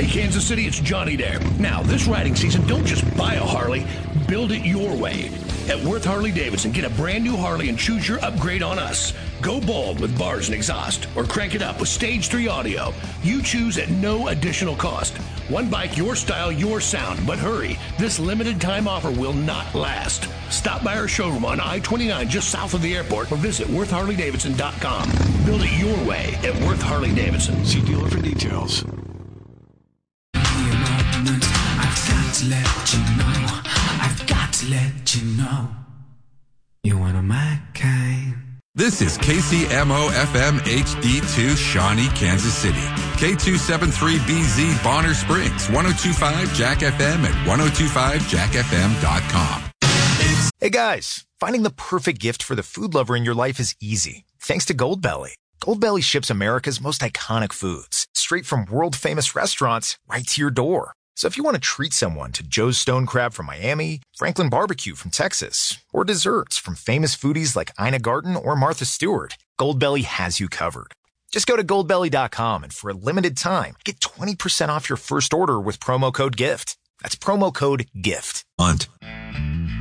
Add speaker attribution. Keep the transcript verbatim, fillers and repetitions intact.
Speaker 1: Hey, Kansas City, it's Johnny there. Now, this riding season, don't just buy a Harley, build it your way. At Worth Harley-Davidson, get a brand new Harley and choose your upgrade on us. Go bold with bars and exhaust, or crank it up with Stage three audio. You choose at no additional cost. One bike, your style, your sound. But hurry, this limited time offer will not last. Stop by our showroom on I twenty-nine just south of the airport or visit worth harley davidson dot com. Build it your way at Worth Harley-Davidson. See dealer for details.
Speaker 2: I've got to let you know, I've got to let you know, you're one of my kind.
Speaker 3: This is K C M O F M H D two, Shawnee, Kansas City. K two seventy-three B Z, Bonner Springs, ten twenty-five Jack F M and ten twenty-five jack f m dot com.
Speaker 4: Hey guys, finding the perfect gift for the food lover in your life is easy. Thanks to Goldbelly. Goldbelly ships America's most iconic foods straight from world-famous restaurants right to your door. So if you want to treat someone to Joe's Stone Crab from Miami, Franklin Barbecue from Texas, or desserts from famous foodies like Ina Garten or Martha Stewart, Goldbelly has you covered. Just go to goldbelly dot com and for a limited time, get twenty percent off your first order with promo code GIFT. That's promo code GIFT.
Speaker 3: Hunt.